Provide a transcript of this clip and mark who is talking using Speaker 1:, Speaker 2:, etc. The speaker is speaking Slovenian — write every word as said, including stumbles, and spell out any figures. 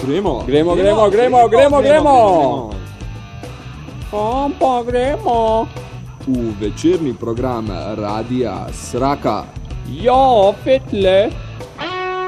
Speaker 1: Gremo.
Speaker 2: Gremo, gremo, gremo, gremo, gremo. Kam pa gremo?
Speaker 1: V večerni program Radia Sraka.
Speaker 2: Ja, Petle.